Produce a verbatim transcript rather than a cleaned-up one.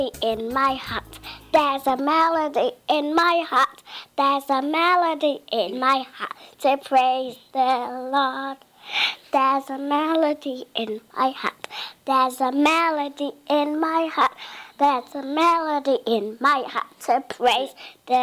in my heart. There's a melody in my heart. There's a melody in my heart to praise the Lord. There's a melody in my heart. There's a melody in my heart. There's a melody in my heart to praise the